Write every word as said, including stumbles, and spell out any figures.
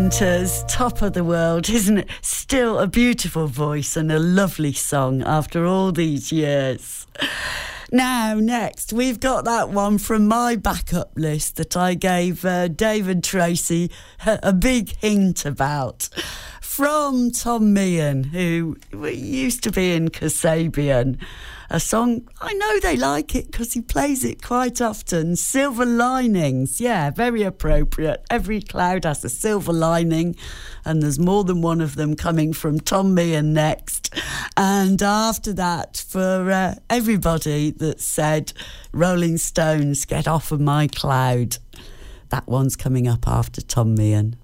Winters, Top of the World, isn't it? Still a beautiful voice and a lovely song after all these years. Now, next, we've got that one from my backup list that I gave uh, David Tracy a, a big hint about. From Tom Meehan, who used to be in Kasabian. A song, I know they like it because he plays it quite often. Silver Linings, yeah, very appropriate. Every cloud has a silver lining, and there's more than one of them coming from Tom Meehan next. And after that, for uh, everybody that said, Rolling Stones, Get Off of My Cloud. That one's coming up after Tom Meehan.